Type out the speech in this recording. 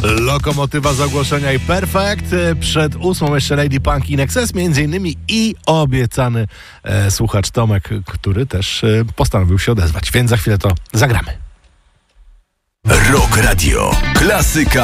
Lokomotywa z ogłoszenia i Perfect. Przed 8 jeszcze Lady Punk in Excess między innymi i obiecany słuchacz Tomek, który też postanowił się odezwać, więc za chwilę to zagramy. Rock Radio. Klasyka